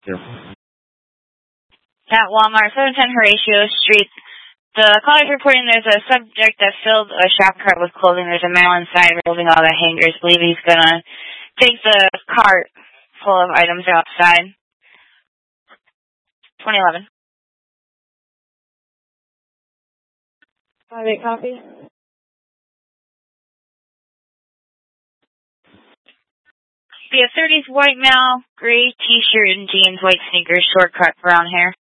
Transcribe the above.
At Walmart, 710 Horatio Street. The caller is reporting there's a subject that filled a shop cart with clothing. There's a male inside removing all the hangers. Believe he's gonna take the cart full of items outside. 2011. 5-8 copy. Be a 30s white male, gray t-shirt and jeans, white sneakers, short cut, brown hair.